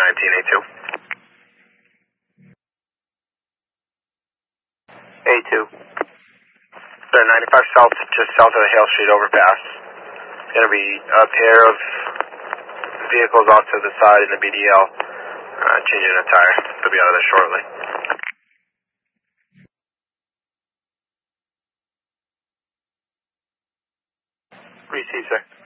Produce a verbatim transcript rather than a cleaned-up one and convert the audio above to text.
nineteen A two. A two. The ninety-five south, just south of the Hale Street overpass. Going to be a pair of vehicles off to the side in the B D L, uh, changing a tire. They'll be out of there shortly. Receive, sir.